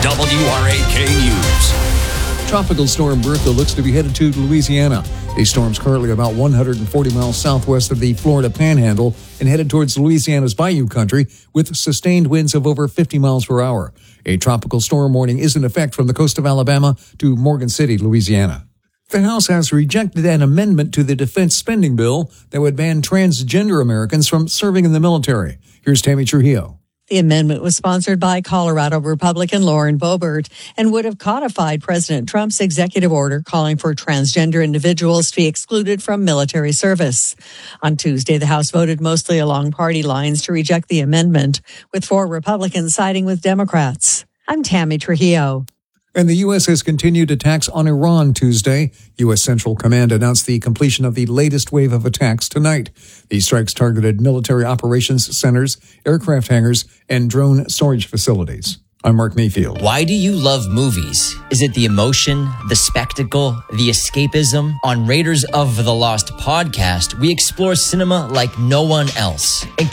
WRAK News. Tropical storm Bertha looks to be headed to Louisiana. The storm's currently about 140 miles southwest of the Florida Panhandle and headed towards Louisiana's Bayou Country with sustained winds of over 50 miles per hour. A tropical storm warning is in effect from the coast of Alabama to Morgan City, Louisiana. The House has rejected an amendment to the defense spending bill that would ban transgender Americans from serving in the military. Here's Tammy Trujillo. The amendment was sponsored by Colorado Republican Lauren Boebert and would have codified President Trump's executive order calling for transgender individuals to be excluded from military service. On Tuesday, the House voted mostly along party lines to reject the amendment, with 4 Republicans siding with Democrats. I'm Tammy Trujillo. And the U.S. has continued attacks on Iran Tuesday. U.S. Central Command announced the completion of the latest wave of attacks tonight. These strikes targeted military operations centers, aircraft hangars, and drone storage facilities. I'm Mark Mayfield. Why do you love movies? Is it the emotion, the spectacle, the escapism? On Raiders of the Lost podcast, we explore cinema like no one else,